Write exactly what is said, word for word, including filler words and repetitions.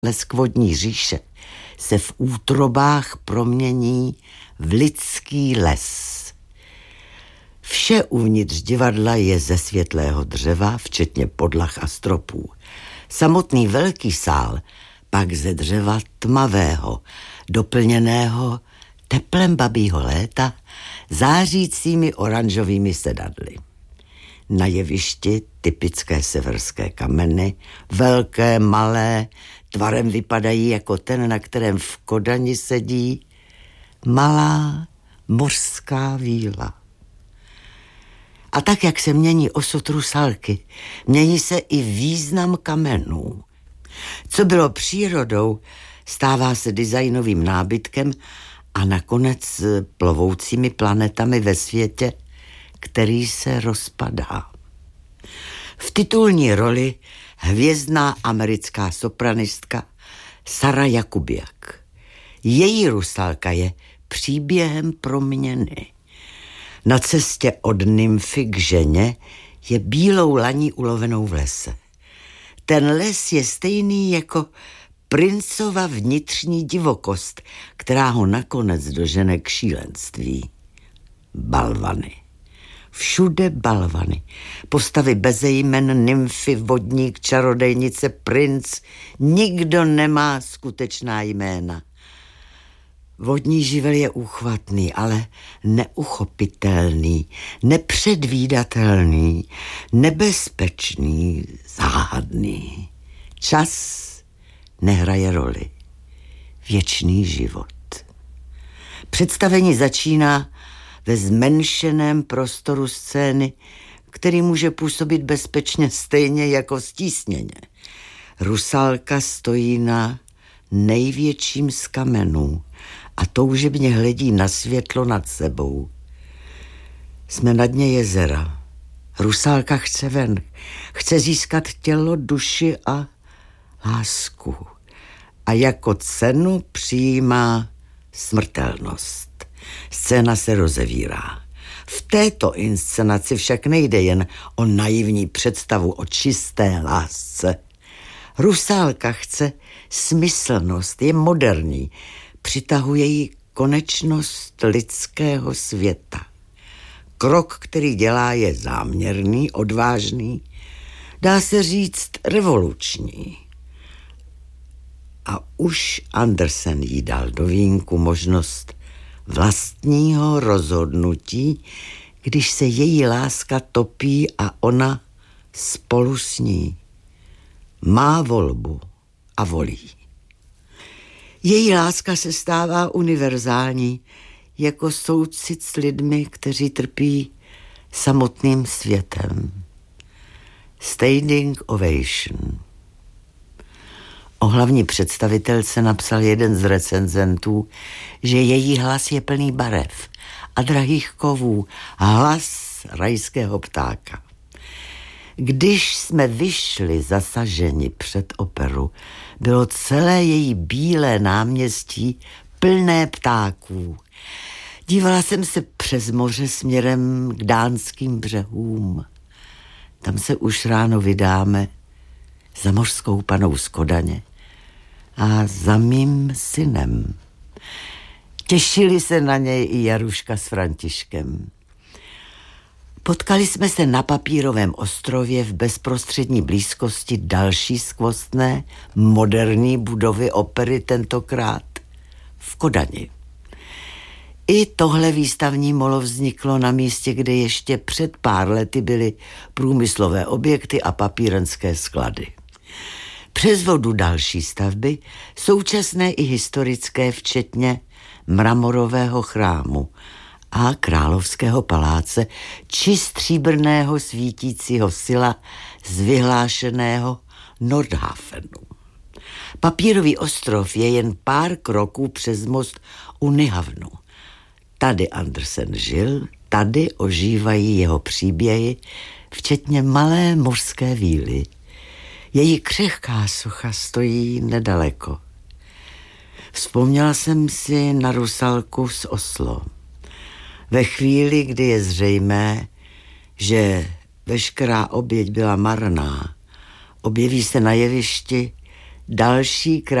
Lesk vodní říše se v útrobách promění v lidský les. Vše uvnitř divadla je ze světlého dřeva, včetně podlah a stropů. Samotný velký sál pak ze dřeva tmavého, doplněného teplem babího léta, zářícími oranžovými sedadly. Na jevišti typické severské kameny, velké, malé, tvarem vypadají jako ten, na kterém v Kodani sedí malá mořská víla. A tak, jak se mění osud Rusalky, mění se i význam kamenů. Co bylo přírodou, stává se designovým nábytkem a nakonec plovoucími planetami ve světě, který se rozpadá. V titulní roli hvězdná americká sopranistka Sara Jakubiak. Její Rusalka je příběhem proměny. Na cestě od nymfy k ženě je bílou laní ulovenou v lese. Ten les je stejný jako princova vnitřní divokost, která ho nakonec dožene k šílenství. Balvany. Všude balvany. Postavy beze jmen, nymfy, vodník, čarodejnice, princ. Nikdo nemá skutečná jména. Vodní živel je úchvatný, ale neuchopitelný, nepředvídatelný, nebezpečný, záhadný. Čas nehraje roli. Věčný život. Představení začíná ve zmenšeném prostoru scény, který může působit bezpečně stejně jako stísněně. Rusalka stojí na největším z kamenů a toužebně hledí na světlo nad sebou. Jsme na dně jezera. Rusalka chce ven. Chce získat tělo, duši a lásku. A jako cenu přijímá smrtelnost. Scéna se rozevírá. V této inscenaci však nejde jen o naivní představu o čisté lásce. Rusalka chce smyslnost, je moderní, přitahuje ji konečnost lidského světa. Krok, který dělá, je záměrný, odvážný, dá se říct revoluční. A už Andersen jí dal do vínku možnost vlastního rozhodnutí, když se její láska topí a ona spolu s ní. Má volbu a volí. Její láska se stává univerzální, jako soucit s lidmi, kteří trpí samotným světem. Standing ovation. O hlavní představitelce napsal jeden z recenzentů, že její hlas je plný barev a drahých kovů, hlas rajského ptáka. Když jsme vyšli zasaženi před operu, bylo celé její bílé náměstí plné ptáků. Dívala jsem se přes moře směrem k dánským břehům. Tam se už ráno vydáme za mořskou panou z Kodaně a za mým synem. Těšili se na něj i Jaruška s Františkem. Potkali jsme se na papírovém ostrově v bezprostřední blízkosti další skvostné, moderní budovy opery, tentokrát v Kodani. I tohle výstavní molo vzniklo na místě, kde ještě před pár lety byly průmyslové objekty a papírenské sklady. Přes vodu další stavby, současné i historické, včetně mramorového chrámu a královského paláce či stříbrného svítícího sila z vyhlášeného Nordhafenu. Papírový ostrov je jen pár kroků přes most u Nyhavnu. Tady Andersen žil, tady ožívají jeho příběhy, včetně malé mořské víly. Její křehká socha stojí nedaleko. Vzpomněla jsem si na Rusalku z Oslo. Ve chvíli, kdy je zřejmé, že veškerá oběť byla marná, objeví se na jevišti další krásný